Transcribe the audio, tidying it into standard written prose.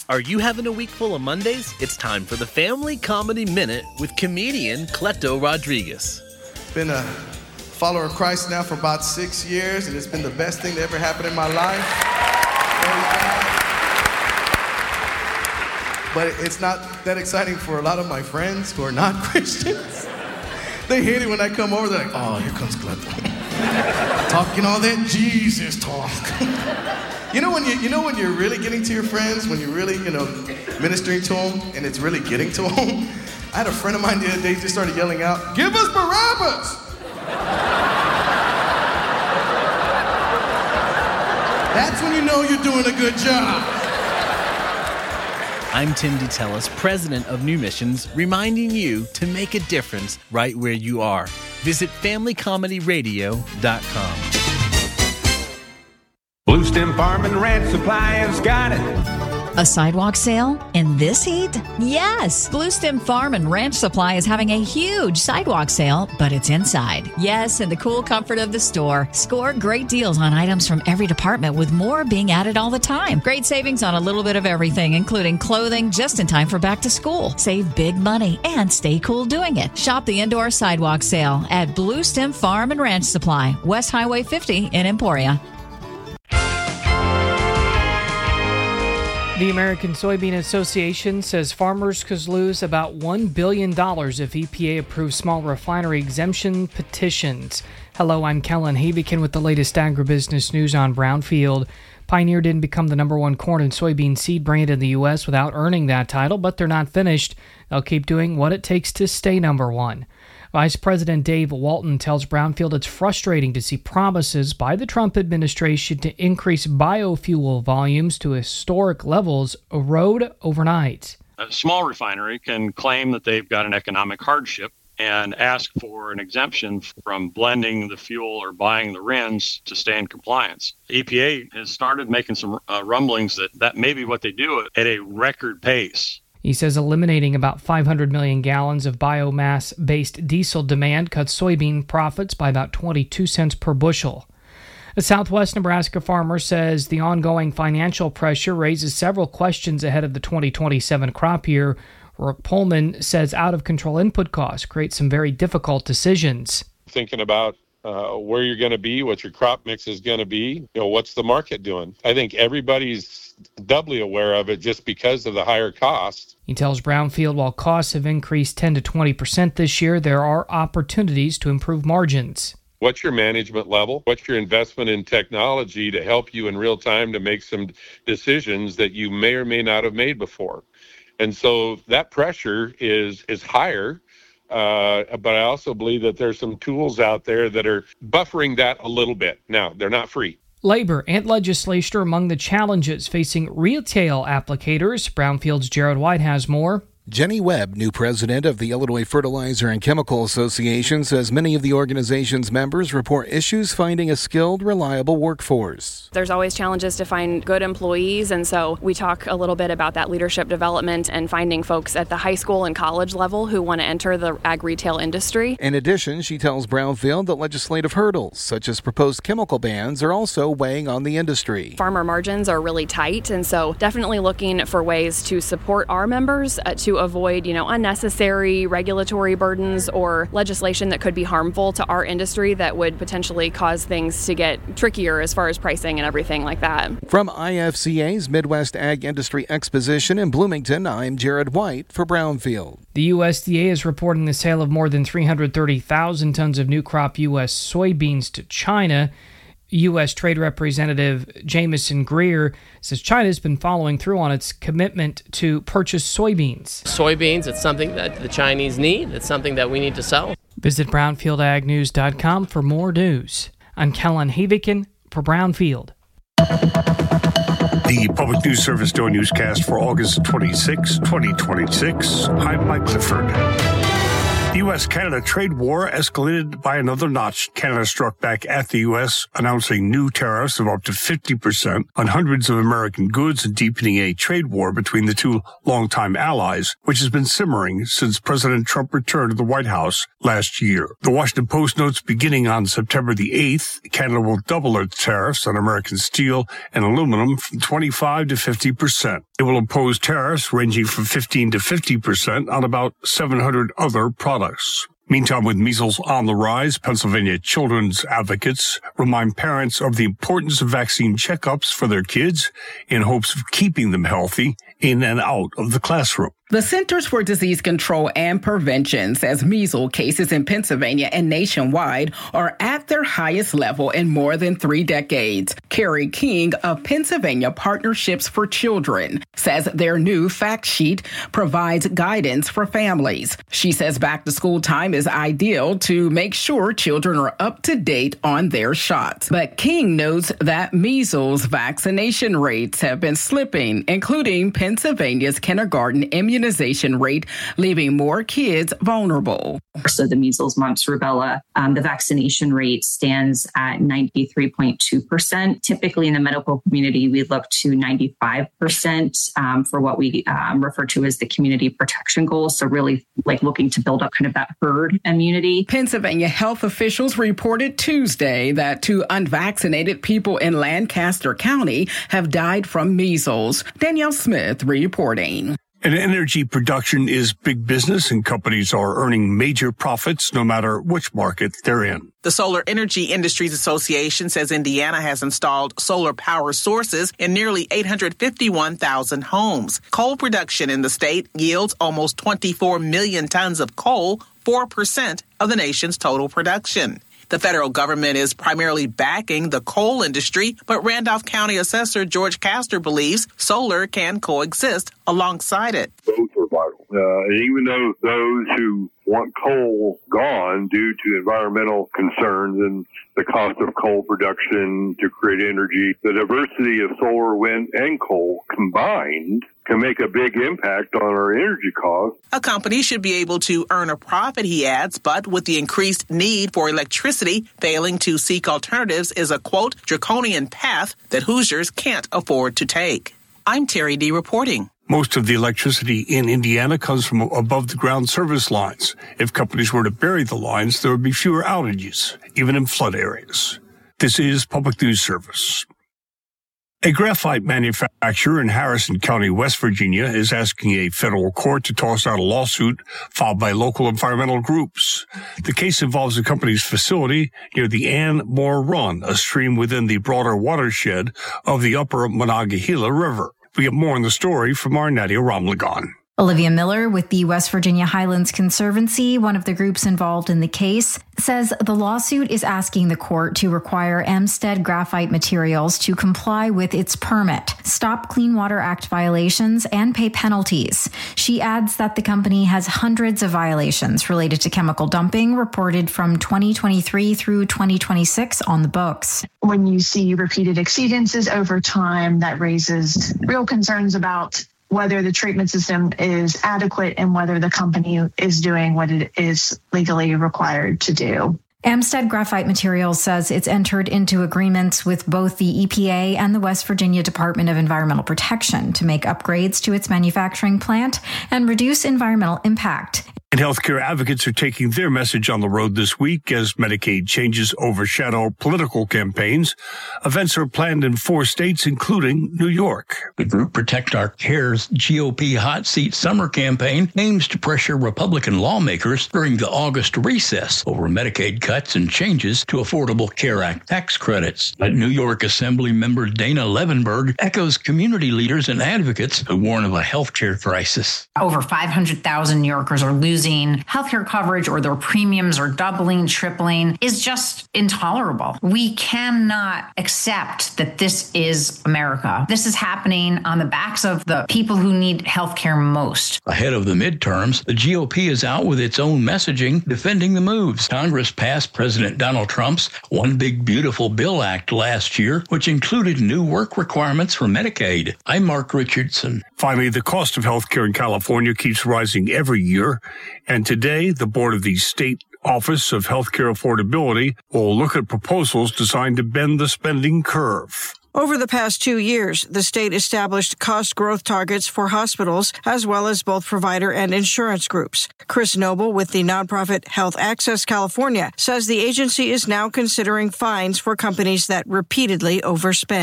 Are you having a week full of Mondays? It's time for the Family Comedy Minute with comedian Cleto Rodriguez. Been a follower of Christ now for about 6 years, and it's been the best thing that ever happened in my life. But it's not that exciting for a lot of my friends who are not Christians. They hate it when I come over. They're like, oh, here comes Cleto. Talking all that Jesus talk. You know when you're really getting to your friends, when you're really, ministering to them, and it's really getting to them? I had a friend of mine the other day just started yelling out, "Give us Barabbas!" That's when you know you're doing a good job. I'm Tim DeTellis, president of New Missions, reminding you to make a difference right where you are. Visit FamilyComedyRadio.com. Blue Stem Farm and Ranch Supply has got it. A sidewalk sale in this heat? Yes! Blue Stem Farm and Ranch Supply is having a huge sidewalk sale, but it's inside. Yes, in the cool comfort of the store. Score great deals on items from every department, with more being added all the time. Great savings on a little bit of everything, including clothing, just in time for back to school. Save big money and stay cool doing it. Shop the indoor sidewalk sale at Blue Stem Farm and Ranch Supply, West Highway 50 in Emporia. The American Soybean Association says farmers could lose about $1 billion if EPA approves small refinery exemption petitions. Hello, I'm Kellen Havikin with the latest agribusiness news on Brownfield. Pioneer didn't become the number one corn and soybean seed brand in the U.S. without earning that title, but they're not finished. They'll keep doing what it takes to stay number one. Vice President Dave Walton tells Brownfield it's frustrating to see promises by the Trump administration to increase biofuel volumes to historic levels erode overnight. A small refinery can claim that they've got an economic hardship and ask for an exemption from blending the fuel or buying the RINs to stay in compliance. The EPA has started making some rumblings that may be what they do at a record pace. He says eliminating about 500 million gallons of biomass-based diesel demand cuts soybean profits by about 22 cents per bushel. A Southwest Nebraska farmer says the ongoing financial pressure raises several questions ahead of the 2027 crop year. Rourke Pullman says out-of-control input costs create some very difficult decisions. Thinking about where you're going to be, what your crop mix is going to be, what's the market doing? I think everybody's doubly aware of it just because of the higher costs. He tells Brownfield while costs have increased 10 to 20% this year, there are opportunities to improve margins. What's your management level? What's your investment in technology to help you in real time to make some decisions that you may or may not have made before? And so that pressure is higher. But I also believe that there's some tools out there that are buffering that a little bit. Now, they're not free. Labor and legislature among the challenges facing retail applicators. Brownfield's Jared White has more. Jenny Webb, new president of the Illinois Fertilizer and Chemical Association, says many of the organization's members report issues finding a skilled, reliable workforce. There's always challenges to find good employees, and so we talk a little bit about that leadership development and finding folks at the high school and college level who want to enter the ag retail industry. In addition, she tells Brownfield that legislative hurdles, such as proposed chemical bans, are also weighing on the industry. Farmer margins are really tight, and so definitely looking for ways to support our members to avoid, unnecessary regulatory burdens or legislation that could be harmful to our industry that would potentially cause things to get trickier as far as pricing and everything like that. From IFCA's Midwest Ag Industry Exposition in Bloomington, I'm Jared White for Brownfield. The USDA is reporting the sale of more than 330,000 tons of new crop U.S. soybeans to China. U.S. Trade Representative Jamison Greer says China has been following through on its commitment to purchase soybeans. Soybeans, it's something that the Chinese need. It's something that we need to sell. Visit BrownfieldAgNews.com for more news. I'm Kellen Havikin for Brownfield. The Public News Service Daily Newscast for August 26, 2026. I'm Mike Clifford. The U.S.-Canada trade war escalated by another notch. Canada struck back at the U.S., announcing new tariffs of up to 50% on hundreds of American goods and deepening a trade war between the two longtime allies, which has been simmering since President Trump returned to the White House last year. The Washington Post notes beginning on September the 8th, Canada will double its tariffs on American steel and aluminum from 25 to 50%. It will impose tariffs ranging from 15 to 50% on about 700 other products. Meantime, with measles on the rise, Pennsylvania children's advocates remind parents of the importance of vaccine checkups for their kids in hopes of keeping them healthy in and out of the classroom. The Centers for Disease Control and Prevention says measles cases in Pennsylvania and nationwide are at their highest level in more than 3 decades. Carrie King of Pennsylvania Partnerships for Children says their new fact sheet provides guidance for families. She says back to school time is ideal to make sure children are up to date on their shots. But King notes that measles vaccination rates have been slipping, including Pennsylvania's kindergarten immunization rate, leaving more kids vulnerable. So the measles, mumps, rubella, the vaccination rate stands at 93.2%. Typically in the medical community, we look to 95% for what we refer to as the community protection goal. So really like looking to build up kind of that herd immunity. Pennsylvania health officials reported Tuesday that 2 unvaccinated people in Lancaster County have died from measles. Danielle Smith reporting. And energy production is big business, and companies are earning major profits no matter which market they're in. The Solar Energy Industries Association says Indiana has installed solar power sources in nearly 851,000 homes. Coal production in the state yields almost 24 million tons of coal, 4% of the nation's total production. The federal government is primarily backing the coal industry, but Randolph County Assessor George Castor believes solar can coexist alongside it. Both are vital. And even though those who want coal gone due to environmental concerns and the cost of coal production to create energy, the diversity of solar, wind, and coal combined can make a big impact on our energy costs. A company should be able to earn a profit, he adds, but with the increased need for electricity, failing to seek alternatives is a, quote, draconian path that Hoosiers can't afford to take. I'm Terry D. reporting. Most of the electricity in Indiana comes from above-the-ground service lines. If companies were to bury the lines, there would be fewer outages, even in flood areas. This is Public News Service. A graphite manufacturer in Harrison County, West Virginia, is asking a federal court to toss out a lawsuit filed by local environmental groups. The case involves the company's facility near the Ann Moore Run, a stream within the broader watershed of the upper Monongahela River. We get more on the story from our Nadia Ramlagan. Olivia Miller with the West Virginia Highlands Conservancy, one of the groups involved in the case, says the lawsuit is asking the court to require Amstead Graphite Materials to comply with its permit, stop Clean Water Act violations, and pay penalties. She adds that the company has hundreds of violations related to chemical dumping reported from 2023 through 2026 on the books. When you see repeated exceedances over time, that raises real concerns about whether the treatment system is adequate and whether the company is doing what it is legally required to do. Amstead Graphite Materials says it's entered into agreements with both the EPA and the West Virginia Department of Environmental Protection to make upgrades to its manufacturing plant and reduce environmental impact. And healthcare advocates are taking their message on the road this week as Medicaid changes overshadow political campaigns. Events are planned in 4 states, including New York. The group Protect Our Care's GOP Hot Seat Summer campaign aims to pressure Republican lawmakers during the August recess over Medicaid cuts and changes to Affordable Care Act tax credits. But New York Assembly member Dana Levenberg echoes community leaders and advocates who warn of a healthcare crisis. Over 500,000 New Yorkers are losing healthcare coverage, or their premiums are doubling, tripling, is just intolerable. We cannot accept that this is America. This is happening on the backs of the people who need healthcare most. Ahead of the midterms, the GOP is out with its own messaging defending the moves. Congress passed President Donald Trump's One Big Beautiful Bill Act last year, which included new work requirements for Medicaid. I'm Mark Richardson. Finally, the cost of healthcare in California keeps rising every year. And today, the board of the State Office of Healthcare Affordability will look at proposals designed to bend the spending curve. Over the past 2 years, the state established cost growth targets for hospitals, as well as both provider and insurance groups. Chris Noble with the nonprofit Health Access California says the agency is now considering fines for companies that repeatedly overspend.